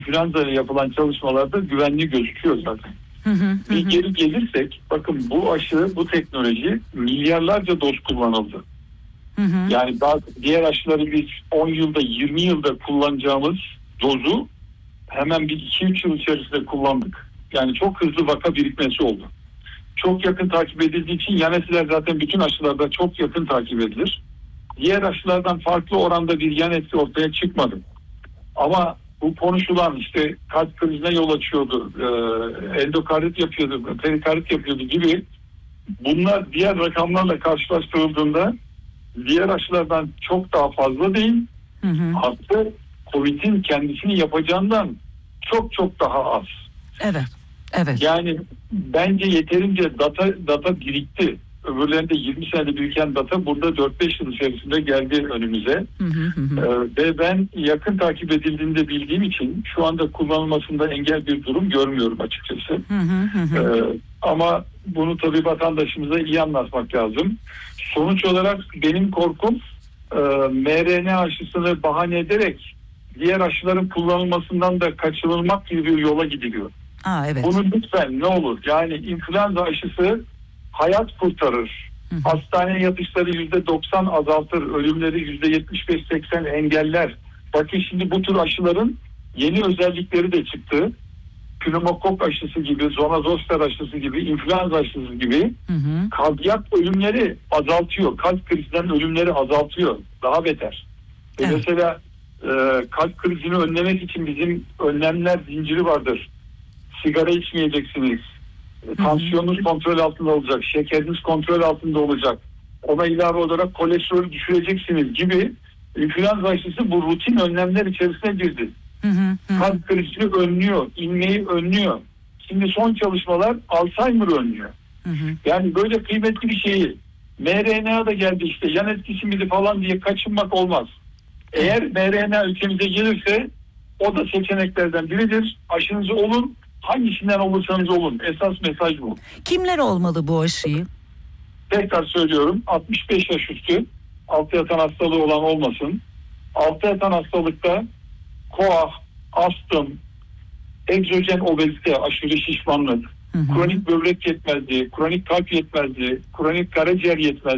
influenza ile yapılan çalışmalarda güvenli gözüküyor zaten. Bir geri gelirsek, bakın bu aşı, bu teknoloji milyarlarca doz kullanıldı. Yani daha diğer aşıları biz 10 yılda 20 yılda kullanacağımız dozu hemen bir 2-3 yıl içerisinde kullandık. Yani çok hızlı vaka birikmesi oldu. Çok yakın takip edildiği için yan etkiler zaten bütün aşılarda çok yakın takip edilir. Diğer aşılardan farklı oranda bir yan etki ortaya çıkmadı. Ama bu konuşulan işte kalp krizine yol açıyordu, endokardit yapıyordu, perikardit yapıyordu gibi, bunlar diğer rakamlarla karşılaştırıldığında diğer aşılardan çok daha fazla değil. Hatta COVID'in kendisini yapacağından çok çok daha az. Evet. Yani bence yeterince data birikti. Öbürlerinde 20 senede biriken data burada 4-5 yıl içerisinde geldi önümüze. Ve ben yakın takip edildiğini de bildiğim için şu anda kullanılmasında engel bir durum görmüyorum açıkçası. Ama bunu tabii vatandaşımıza iyi anlatmak lazım. Sonuç olarak benim korkum mRNA aşısını bahane ederek diğer aşıların kullanılmasından da kaçınılmak gibi bir yola gidiliyor. Evet. Bunu lütfen ne olur, yani influenza aşısı hayat kurtarır. Hastaneye yatışları %90 azaltır. Ölümleri %75-80 engeller. Bakın şimdi bu tür aşıların yeni özellikleri de çıktı. Pneumokok aşısı gibi, zoster aşısı gibi, influenza aşısı gibi kardiyak ölümleri azaltıyor. Kalp krizinden ölümleri azaltıyor. Daha beter. Mesela kalp krizini önlemek için bizim önlemler zinciri vardır. Sigara içmeyeceksiniz. Tansiyonunuz kontrol altında olacak. Şekeriniz kontrol altında olacak. Ona ilave olarak kolesterolü düşüreceksiniz gibi influenza aşısı bu rutin önlemler içerisine girdi. Kalp krizini önlüyor. İnmeyi önlüyor. Şimdi son çalışmalar Alzheimer önlüyor. Yani böyle kıymetli bir şeyi mRNA da geldi işte yan etkisi miydi falan diye kaçınmak olmaz. Eğer mRNA ülkemize gelirse o da seçeneklerden biridir. Aşınızı olun. Hangisinden olursanız olun. Esas mesaj bu. Kimler olmalı bu aşıyı? Tekrar söylüyorum. 65 yaş üstü, altta yatan hastalığı olan olmasın. Altta yatan hastalıkta koah, astım, egzojen obezite, aşırı şişmanlık, kronik böbrek yetmezliği, kronik kalp yetmezliği, kronik karaciğer yetmezliği,